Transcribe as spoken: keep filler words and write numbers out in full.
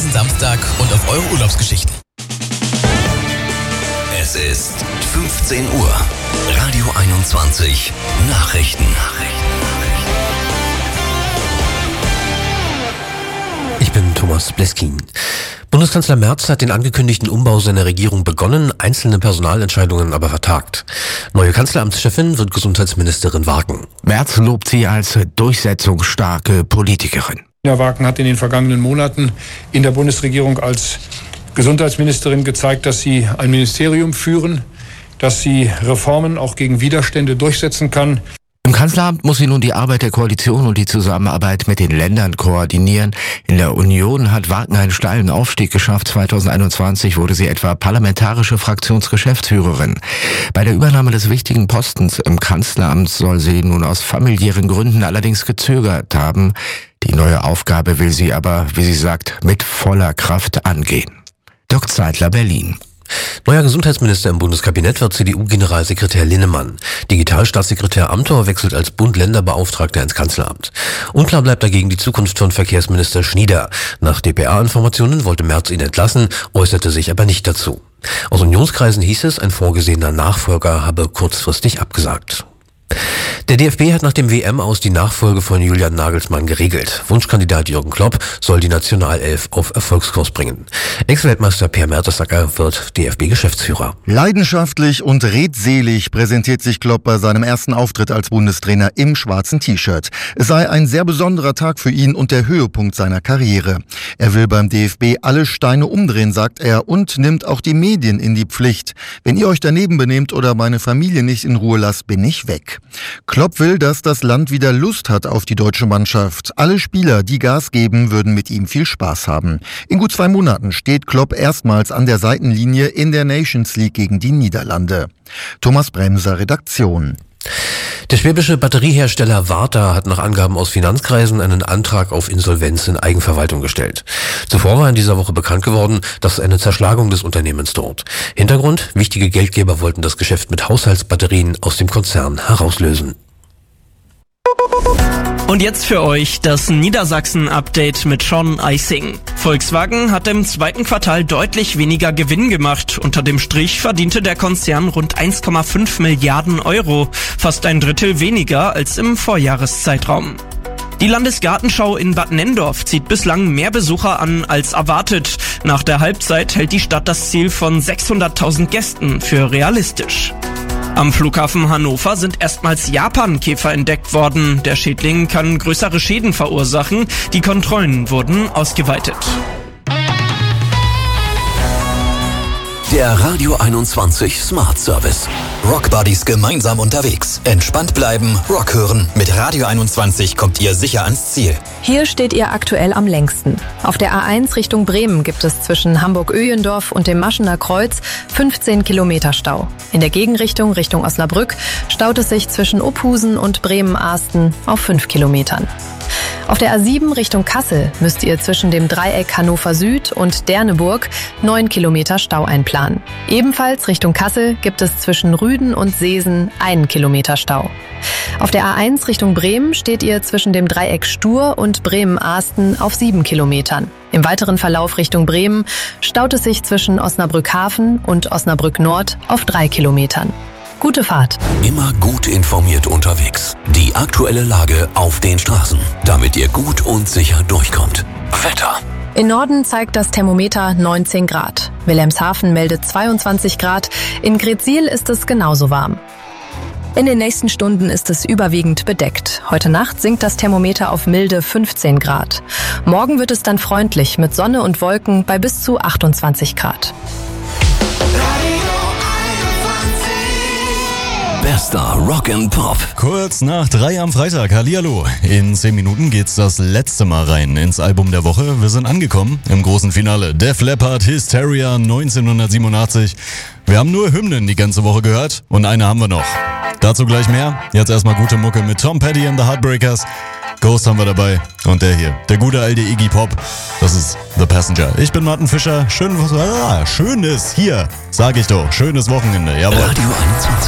diesen Samstag und auf eure Urlaubsgeschichten. Es ist fünfzehn Uhr. Radio einundzwanzig Nachrichten. Ich bin Thomas Bleskin. Bundeskanzler Merz hat den angekündigten Umbau seiner Regierung begonnen, einzelne Personalentscheidungen aber vertagt. Neue Kanzleramtschefin wird Gesundheitsministerin Wagen. Merz lobt sie als durchsetzungsstarke Politikerin. Nina Wagen hat in den vergangenen Monaten in der Bundesregierung als Gesundheitsministerin gezeigt, dass sie ein Ministerium führen, dass sie Reformen auch gegen Widerstände durchsetzen kann. Im Kanzleramt muss sie nun die Arbeit der Koalition und die Zusammenarbeit mit den Ländern koordinieren. In der Union hat Wagen einen steilen Aufstieg geschafft. zweitausendeinundzwanzig wurde sie etwa parlamentarische Fraktionsgeschäftsführerin. Bei der Übernahme des wichtigen Postens im Kanzleramt soll sie nun aus familiären Gründen allerdings gezögert haben. Die neue Aufgabe will sie aber, wie sie sagt, mit voller Kraft angehen. Dirk Zeitler, Berlin. Neuer Gesundheitsminister im Bundeskabinett wird C D U-Generalsekretär Linnemann. Digitalstaatssekretär Amthor wechselt als Bund-Länder-Beauftragter ins Kanzleramt. Unklar bleibt dagegen die Zukunft von Verkehrsminister Schnieder. Nach D P A-Informationen wollte Merz ihn entlassen, äußerte sich aber nicht dazu. Aus Unionskreisen hieß es, ein vorgesehener Nachfolger habe kurzfristig abgesagt. Der D F B hat nach dem W M-Aus die Nachfolge von Julian Nagelsmann geregelt. Wunschkandidat Jürgen Klopp soll die Nationalelf auf Erfolgskurs bringen. Ex-Weltmeister Per Mertesacker wird D F B-Geschäftsführer. Leidenschaftlich und redselig präsentiert sich Klopp bei seinem ersten Auftritt als Bundestrainer im schwarzen T-Shirt. Es sei ein sehr besonderer Tag für ihn und der Höhepunkt seiner Karriere. Er will beim D F B alle Steine umdrehen, sagt er, und nimmt auch die Medien in die Pflicht. Wenn ihr euch daneben benehmt oder meine Familie nicht in Ruhe lasst, bin ich weg. Klopp will, dass das Land wieder Lust hat auf die deutsche Mannschaft. Alle Spieler, die Gas geben, würden mit ihm viel Spaß haben. In gut zwei Monaten steht Klopp erstmals an der Seitenlinie in der Nations League gegen die Niederlande. Thomas Bremser, Redaktion. Der schwäbische Batteriehersteller Varta hat nach Angaben aus Finanzkreisen einen Antrag auf Insolvenz in Eigenverwaltung gestellt. Zuvor war in dieser Woche bekannt geworden, dass eine Zerschlagung des Unternehmens droht. Hintergrund: wichtige Geldgeber wollten das Geschäft mit Haushaltsbatterien aus dem Konzern herauslösen. Und jetzt für euch das Niedersachsen-Update mit Sean Eising. Volkswagen hat im zweiten Quartal deutlich weniger Gewinn gemacht. Unter dem Strich verdiente der Konzern rund eins Komma fünf Milliarden Euro, fast ein Drittel weniger als im Vorjahreszeitraum. Die Landesgartenschau in Bad Nenndorf zieht bislang mehr Besucher an als erwartet. Nach der Halbzeit hält die Stadt das Ziel von sechshunderttausend Gästen für realistisch. Am Flughafen Hannover sind erstmals Japankäfer entdeckt worden. Der Schädling kann größere Schäden verursachen. Die Kontrollen wurden ausgeweitet. Der Radio einundzwanzig Smart Service. Rock Buddies gemeinsam unterwegs. Entspannt bleiben, Rock hören. Mit Radio einundzwanzig kommt ihr sicher ans Ziel. Hier steht ihr aktuell am längsten. Auf der A eins Richtung Bremen gibt es zwischen Hamburg-Öhlendorf und dem Maschener Kreuz fünfzehn Kilometer Stau. In der Gegenrichtung Richtung Osnabrück staut es sich zwischen Uphusen und Bremen-Ahsten auf fünf Kilometern. Auf der A sieben Richtung Kassel müsst ihr zwischen dem Dreieck Hannover Süd und Derneburg neun Kilometer Stau einplanen. Ebenfalls Richtung Kassel gibt es zwischen Rüden und Seesen einen Kilometer Stau. Auf der A eins Richtung Bremen steht ihr zwischen dem Dreieck Stur und Bremen-Ahsten auf sieben Kilometern. Im weiteren Verlauf Richtung Bremen staut es sich zwischen Osnabrück-Hafen und Osnabrück-Nord auf drei Kilometern. Gute Fahrt. Immer gut informiert unterwegs. Die aktuelle Lage auf den Straßen, damit ihr gut und sicher durchkommt. Wetter. Im Norden zeigt das Thermometer neunzehn Grad. Wilhelmshaven meldet zweiundzwanzig Grad. In Gretzsiel ist es genauso warm. In den nächsten Stunden ist es überwiegend bedeckt. Heute Nacht sinkt das Thermometer auf milde fünfzehn Grad. Morgen wird es dann freundlich mit Sonne und Wolken bei bis zu achtundzwanzig Grad. Bester Rock and Pop. Kurz nach drei am Freitag. Hallihallo. In zehn Minuten geht's das letzte Mal rein ins Album der Woche. Wir sind angekommen im großen Finale. Def Leppard, Hysteria neunzehnhundertsiebenundachtzig. Wir haben nur Hymnen die ganze Woche gehört und eine haben wir noch. Dazu gleich mehr. Jetzt erstmal gute Mucke mit Tom Petty and the Heartbreakers. Ghost haben wir dabei und der hier, der gute alte Iggy Pop. Das ist The Passenger. Ich bin Martin Fischer. Schön, ah, schönes hier, sag ich doch. Schönes Wochenende. Jawohl. Radio einundzwanzig.